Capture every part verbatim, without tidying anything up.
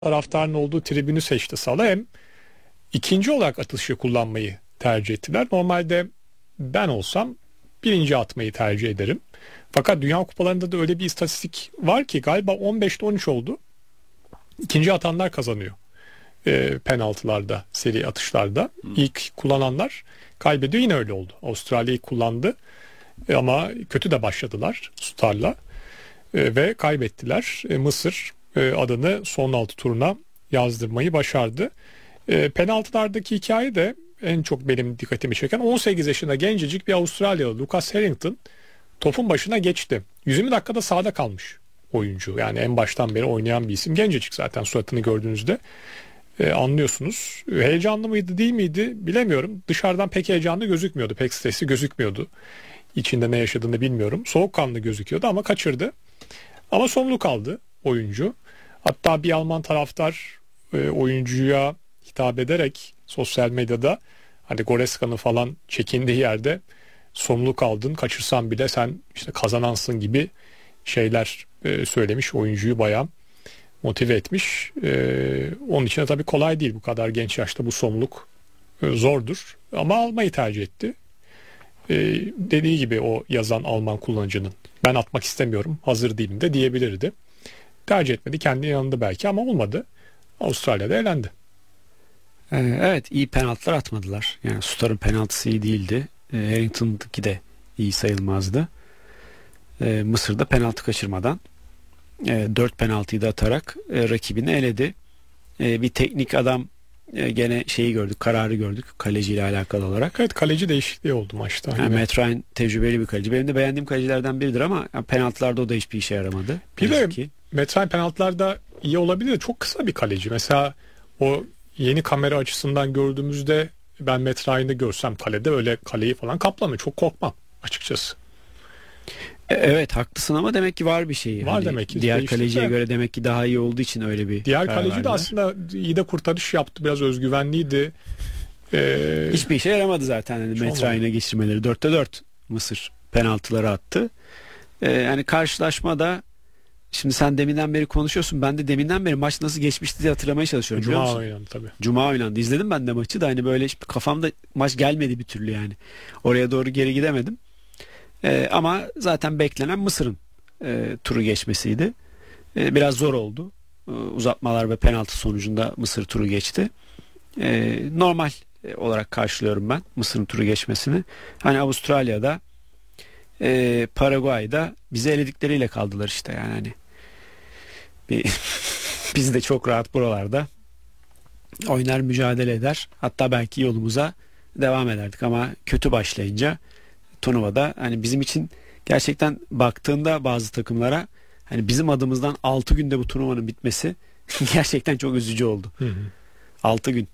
taraftarın olduğu tribünü seçti Salah, hem ikinci olarak atışı kullanmayı tercih ettiler. Normalde ben olsam birinci atmayı tercih ederim. Fakat Dünya Kupalarında da öyle bir istatistik var ki galiba on beşte on üç oldu. İkinci atanlar kazanıyor. E, penaltılarda, seri atışlarda. Hmm. İlk kullananlar kaybediyor. Yine öyle oldu. Avustralya ilk kullandı. E, ama kötü de başladılar Sutar'la. E, ve kaybettiler. E, Mısır e, adını son altı turuna yazdırmayı başardı. E, penaltılardaki hikaye de en çok benim dikkatimi çeken, on sekiz yaşında gencecik bir Avustralyalı Lucas Harrington topun başına geçti. yüz yirmi dakikada sahada kalmış oyuncu. Yani en baştan beri oynayan bir isim. Gencecik zaten, suratını gördüğünüzde e, anlıyorsunuz. Heyecanlı mıydı değil miydi bilemiyorum. Dışarıdan pek heyecanlı gözükmüyordu. Pek stresli gözükmüyordu. İçinde ne yaşadığını bilmiyorum. Soğukkanlı gözüküyordu ama kaçırdı. Ama sorumluluk aldı oyuncu. Hatta bir Alman taraftar e, oyuncuya hitap ederek sosyal medyada, hani Goreska'nın falan çekindiği yerde, sorumluluk aldın, kaçırsan bile sen işte kazanansın gibi şeyler e, söylemiş, oyuncuyu bayağı motive etmiş. E, onun için de tabii kolay değil, bu kadar genç yaşta bu sorumluluk e, zordur ama almayı tercih etti. E, dediği gibi o yazan Alman kullanıcının, ben atmak istemiyorum, hazır değilim de diyebilirdi. Tercih etmedi, kendi yanında belki, ama olmadı. Avustralya'da elendi. Evet, iyi penaltılar atmadılar. Yani Sutar'ın penaltısı iyi değildi. Harrington'daki de iyi sayılmazdı. Mısır'da penaltı kaçırmadan dört penaltıyı da atarak rakibini eledi. Bir teknik adam, gene şeyi gördük, kararı gördük kaleciyle alakalı olarak. Evet, kaleci değişikliği oldu maçta. Yani Matt Ryan tecrübeli bir kaleci. Benim de beğendiğim kalecilerden biridir ama penaltılarda o da hiçbir işe yaramadı. Bir de Matt Ryan penaltılarda iyi olabilir de çok kısa bir kaleci. Mesela o yeni kamera açısından gördüğümüzde ben Matt Ryan'ı görsem kalede öyle kaleyi falan kaplamıyor. Çok korkmam açıkçası. Evet, haklısın ama demek ki var bir şey. Var hani demek ki. Diğer kaleciye göre demek ki daha iyi olduğu için öyle bir Diğer kaleci de aslında iyi de kurtarış yaptı. Biraz özgüvenliydi. Ee, Hiçbir işe yaramadı zaten. Yani Matt Ryan'a geçirmeleri. dörtte dört Mısır penaltıları attı. Ee, yani karşılaşmada, şimdi sen deminden beri konuşuyorsun. Ben de deminden beri maç nasıl geçmişti diye hatırlamaya çalışıyorum. Cuma oynandı tabii. Cuma oynandı. İzledim ben de maçı da, hani böyle kafamda maç gelmedi bir türlü yani. Oraya doğru geri gidemedim. Ee, ama zaten beklenen Mısır'ın e, turu geçmesiydi. E, biraz zor oldu. E, uzatmalar ve penaltı sonucunda Mısır turu geçti. E, normal olarak karşılıyorum ben Mısır'ın turu geçmesini. Hani Avustralya'da, e, Paraguay'da bizi eledikleriyle kaldılar işte, yani hani. Bir, biz de çok rahat buralarda oynar, mücadele eder. Hatta belki yolumuza devam ederdik ama kötü başlayınca turnuvada, hani bizim için gerçekten baktığında bazı takımlara, hani bizim adımızdan altı günde bu turnuvanın bitmesi gerçekten çok üzücü oldu. Hı hı. altı gün.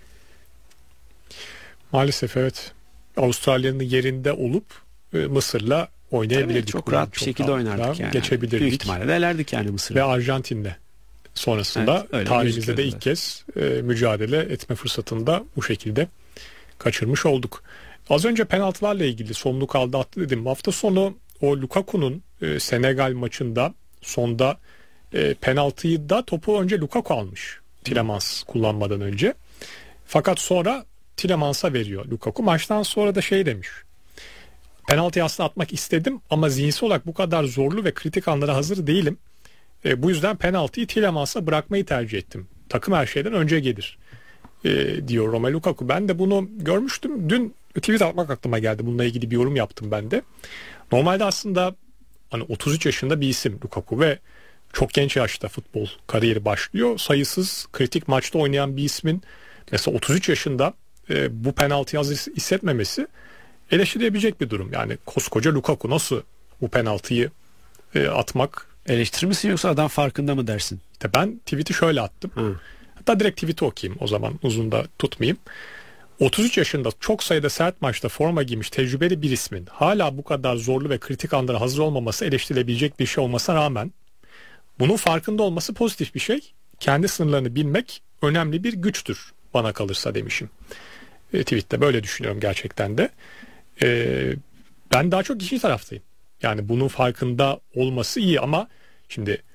Maalesef evet. Avustralya'nın yerinde olup Mısır'la oynayabilirdik. Tabii, çok rahat bir çok şekilde oynardık yani. Geçebilirdik. Büyük ihtimalle de elerdik yani Mısır'ı. Ve Arjantin'le sonrasında evet, tarihimizde de ilk kez e, mücadele etme fırsatını da bu şekilde kaçırmış olduk. Az önce penaltılarla ilgili sorumluluk aldı attı dedim. Hafta sonu o Lukaku'nun e, Senegal maçında sonda e, penaltıyı da topu önce Lukaku almış. Tielemans kullanmadan önce. Fakat sonra Tielemans'a veriyor Lukaku. Maçtan sonra da şey demiş. Penaltıyı aslında atmak istedim ama zihinsel olarak bu kadar zorlu ve kritik anlara hazır değilim. E, bu yüzden penaltıyı Tielemans'a bırakmayı tercih ettim. Takım her şeyden önce gelir e, diyor Romelu Lukaku. Ben de bunu görmüştüm. Dün tweet atmak aklıma geldi. Bununla ilgili bir yorum yaptım ben de. Normalde aslında hani otuz üç yaşında bir isim Lukaku ve çok genç yaşta futbol kariyeri başlıyor. Sayısız kritik maçta oynayan bir ismin mesela otuz üç yaşında e, bu penaltıyı hazır hissetmemesi eleştirilebilecek bir durum. Yani koskoca Lukaku nasıl bu penaltıyı e, atmak? Eleştirir misin yoksa adam farkında mı dersin? İşte ben tweet'i şöyle attım. Hı. Hatta direkt tweet'i okuyayım o zaman, uzun da tutmayayım. otuz üç yaşında çok sayıda sert maçta forma giymiş tecrübeli bir ismin hala bu kadar zorlu ve kritik anlara hazır olmaması eleştirilebilecek bir şey olmasına rağmen bunun farkında olması pozitif bir şey. Kendi sınırlarını bilmek önemli bir güçtür bana kalırsa demişim. E, tweet'te böyle düşünüyorum gerçekten de. E, ben daha çok ikinci taraftayım. Yani bunun farkında olması iyi ama şimdi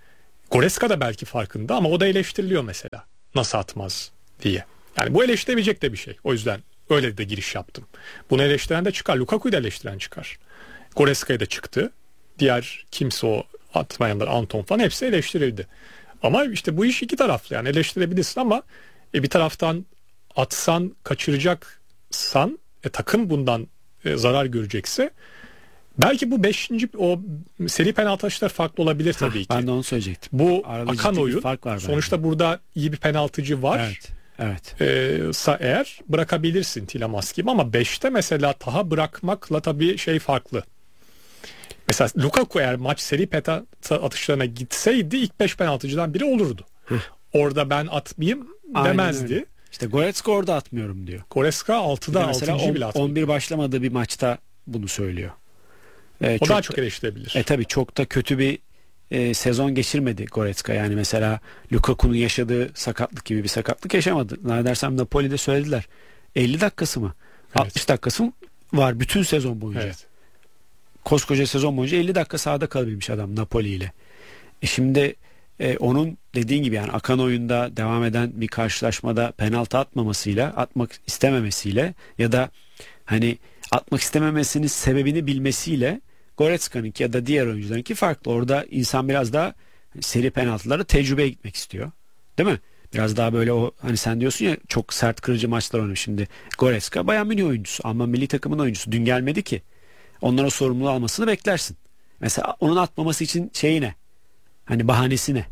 Goretzka da belki farkında ama o da eleştiriliyor mesela. Nasıl atmaz diye. Yani bu eleştirebilecek de bir şey. O yüzden öyle de giriş yaptım. Bunu eleştiren de çıkar. Lukaku'yu da eleştiren çıkar. Goreska'ya da çıktı. Diğer kimse o atmayanlar, Anton falan hepsi eleştirildi. Ama işte bu iş iki taraflı. Yani eleştirebilirsin ama e, bir taraftan atsan, kaçıracaksan e, takım bundan e, zarar görecekse belki bu beşinci o seri penaltı atışları farklı olabilir tabii Hah, ki. ben de onu söyleyecektim. Bu Arada akan ciddi bir oyun. fark var Sonuçta bence. burada iyi bir penaltıcı var. Evet. Evet. Ee, sa eğer bırakabilirsin Tielemans gibi ama beşte mesela Taha bırakmakla tabii şey farklı. Mesela Lukaku eğer maç seri penaltı atışlarına gitseydi ilk beş penaltıcıdan biri olurdu. Orada ben atmayayım Aynen demezdi. öyle. İşte Goretzka orada atmıyorum diyor. Goretzka altıda Mesela altıncı on- bile atmıyor. on bir başlamadığı bir maçta bunu söylüyor. Ee, O daha çok eleştirebilir. E tabii çok da kötü bir e, sezon geçirmedi Goretzka. Yani mesela Lukaku'nun yaşadığı sakatlık gibi bir sakatlık yaşamadı. Neredeyse Napoli'de söylediler. elli dakikası mı? Evet. altmış dakikası mı var bütün sezon boyunca. Evet. Koskoca sezon boyunca elli dakika sahada kalabilmiş adam Napoli ile. E şimdi e, onun dediğin gibi yani akan oyunda devam eden bir karşılaşmada penaltı atmamasıyla, atmak istememesiyle ya da hani atmak istememesinin sebebini bilmesiyle Goretzka'nınki ya da diğer oyuncularınki farklı. Orada insan biraz daha seri penaltılara tecrübeye gitmek istiyor. Değil mi? Biraz daha böyle o hani sen diyorsun ya çok sert kırıcı maçlar oynuyor şimdi. Goretzka Bayern Münih oyuncusu. Alman milli takımın oyuncusu. Dün gelmedi ki. Onlara sorumluluğu almasını beklersin. Mesela onun atmaması için şeyi ne? Hani bahanesi ne?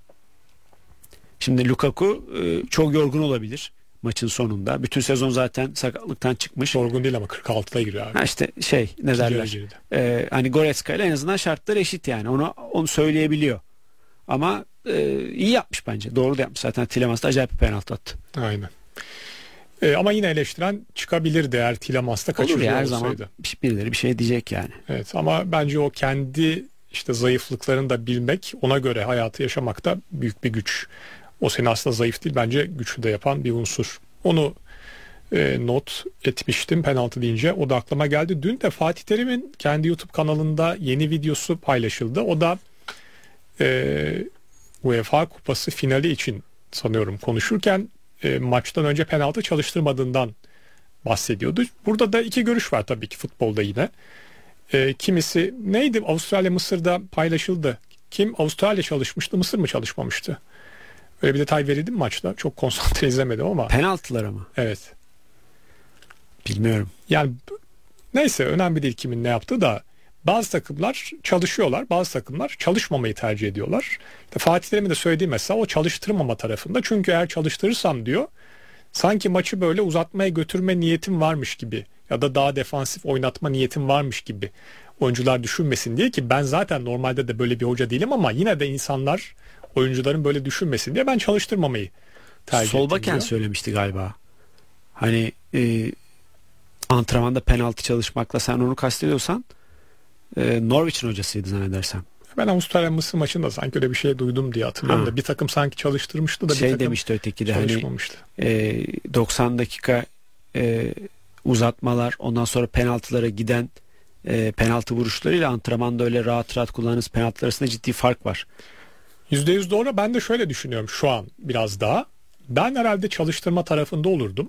Şimdi Lukaku e, çok yorgun olabilir maçın sonunda. Bütün sezon zaten sakatlıktan çıkmış. Yorgun değil ama kırk altıda giriyor abi. Ha işte şey ne İkinci derler? derecede. E, hani Goretzka ile en azından şartlar eşit yani. Onu onu söyleyebiliyor. Ama e, iyi yapmış bence. Doğru da yapmış. Zaten Tielemans da acayip bir penaltı attı. Aynen. Ee, ama yine eleştiren çıkabilirdi eğer Tielemans'ta Olur kaçırıyor ya her olsaydı. zaman birileri bir şey diyecek yani. Evet ama bence o kendi işte zayıflıklarını da bilmek, ona göre hayatı yaşamak da büyük bir güç. O seni aslında zayıf değil, bence güçlü de yapan bir unsur. Onu e, not etmiştim penaltı deyince, o da aklıma geldi. Dün de Fatih Terim'in kendi YouTube kanalında yeni videosu paylaşıldı. O da e, UEFA Kupası finali için sanıyorum konuşurken e, maçtan önce penaltı çalıştırmadığından bahsediyordu. Burada da iki görüş var tabii ki futbolda yine. E, kimisi neydi, Avustralya Mısır'da paylaşıldı. Kim Avustralya çalışmıştı, Mısır mı çalışmamıştı? Öyle bir detay verildi mi maçta? Çok konsantre izlemedim ama. Penaltılara mı? Evet. Bilmiyorum. Yani neyse, önemli değil kimin ne yaptığı da, bazı takımlar çalışıyorlar, bazı takımlar çalışmamayı tercih ediyorlar. İşte Fatih Terim'in de söylediği mesela o çalıştırmama tarafında. Çünkü eğer çalıştırırsam diyor, sanki maçı böyle uzatmaya götürme niyetim varmış gibi ya da daha defansif oynatma niyetim varmış gibi oyuncular düşünmesin diye, ki ben zaten normalde de böyle bir hoca değilim ama yine de insanlar, oyuncuların böyle düşünmesin diye ben çalıştırmamayı tercih ettim Solbakken diyor. söylemişti galiba. Hani e, antrenmanda penaltı çalışmakla sen onu kastediyorsan e, Norwich'in hocasıydı zannedersem. Ben Avustralya Mısır maçında sanki öyle bir şey duydum diye hatırlıyorum Ha. da bir takım sanki çalıştırmıştı da bir Şey takım demişti öteki de hani çalışmamıştı. e, doksan dakika e, uzatmalar, ondan sonra penaltılara giden e, penaltı vuruşlarıyla antrenmanda öyle rahat rahat kullandığınız penaltılar arasında ciddi fark var. yüzde yüz doğru. Ben de şöyle düşünüyorum şu an biraz daha. Ben herhalde çalıştırma tarafında olurdum.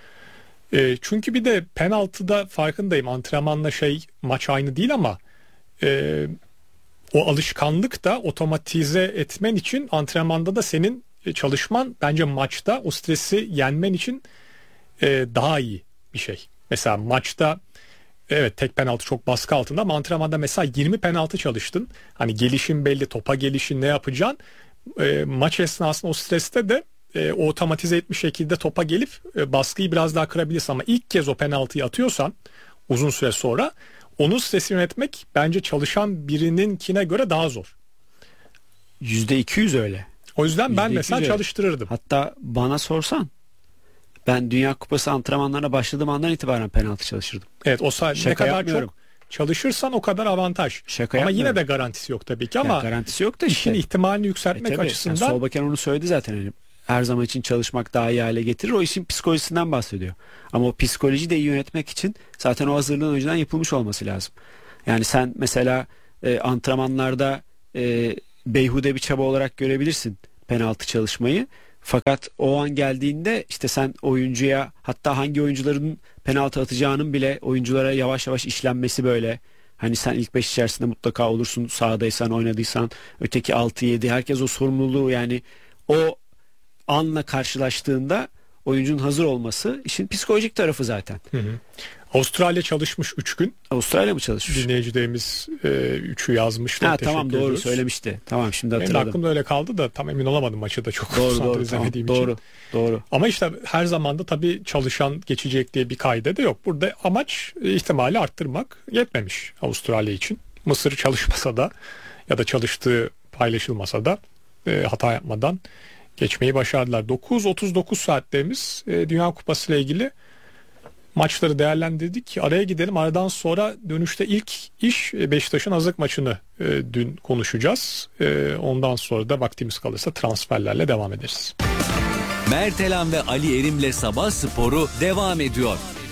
E, çünkü bir de penaltıda farkındayım. Antrenmanla şey, maç aynı değil ama e, o alışkanlık da otomatize etmen için antrenmanda da senin çalışman bence maçta o stresi yenmen için e, daha iyi bir şey. Mesela maçta evet tek penaltı çok baskı altında ama antrenmanda mesela yirmi penaltı çalıştın. Hani gelişin belli, topa gelişin, ne yapacaksın. E, maç esnasında o streste de e, o otomatize etmiş şekilde topa gelip e, baskıyı biraz daha kırabilirsin. Ama ilk kez o penaltıyı atıyorsan uzun süre sonra onun stresini yönetmek bence çalışan birininkine göre daha zor. yüzde iki yüz öyle. O yüzden ben yüzde iki yüz mesela öyle. çalıştırırdım. Hatta bana sorsan ben Dünya Kupası antrenmanlarına başladığım andan itibaren penaltı çalışırdım. Evet, o say- ne Şaka kadar yapmıyorum. çok çalışırsan o kadar avantaj. Şaka Ama yine yapmıyorum. de garantisi yok tabii ki Ya ama garantisi yok da işin işte. ihtimalini E yükseltmek tabii, açısından yani Solbakken onu söyledi zaten. Hani her zaman için çalışmak daha iyi hale getirir. O işin psikolojisinden bahsediyor. Ama o psikolojiyi de iyi yönetmek için zaten o hazırlığın önceden yapılmış olması lazım. Yani sen mesela e, antrenmanlarda e, beyhude bir çaba olarak görebilirsin penaltı çalışmayı. Fakat o an geldiğinde işte sen oyuncuya, hatta hangi oyuncuların penaltı atacağının bile oyunculara yavaş yavaş işlenmesi böyle. Hani sen ilk beş içerisinde mutlaka olursun, sahadaysan, oynadıysan, öteki altı yedi, herkes o sorumluluğu, yani o anla karşılaştığında oyuncunun hazır olması işin psikolojik tarafı zaten. Hı hı. Avustralya çalışmış üç gün. Avustralya mı çalışmış? Dinleyicilerimiz üçü yazmışlar. Ha, tamam, doğru ediyoruz. Söylemişti. Tamam, şimdi hatırladım. Benim aklımda öyle kaldı da tam emin olamadım, maçı da çok doğru, doğru, izlemediğim tamam, için. Doğru, doğru. Ama işte her zaman da tabii çalışan geçecek diye bir kaide de yok. Burada amaç ihtimali arttırmak, yetmemiş Avustralya için. Mısır çalışmasa da ya da çalıştığı paylaşılmasa da e, hata yapmadan geçmeyi başardılar. dokuz otuz dokuz saatlerimiz e, Dünya Kupası ile ilgili maçları değerlendirdik. Araya gidelim. Aradan sonra dönüşte ilk iş Beşiktaş'ın hazırlık maçını e, dün konuşacağız. E, ondan sonra da vaktimiz kalırsa transferlerle devam ederiz. Mertelan ve Ali Erim'le Sabah Sporu devam ediyor.